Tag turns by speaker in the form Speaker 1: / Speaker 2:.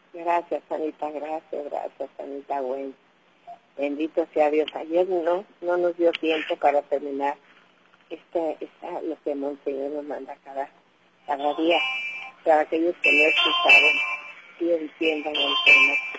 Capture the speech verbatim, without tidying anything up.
Speaker 1: Gracias, Anita, gracias, gracias, Anita. Bueno, bendito sea Dios. Ayer no, no nos dio tiempo para terminar esta, esta, lo que Monseñor nos manda cada, cada día. Para aquellos que no escucharon, sí entiendan el tema.